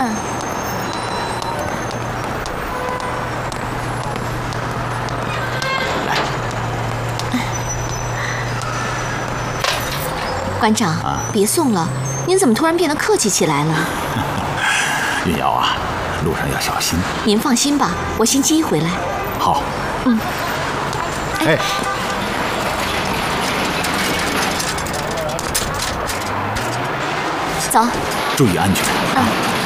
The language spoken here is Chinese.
嗯。馆长，别送了，您怎么突然变得客气起来了？ 云瑶啊，路上要小心。 您放心吧，我先接回来。 好。 嗯。 哎。 走。 注意安全。 嗯。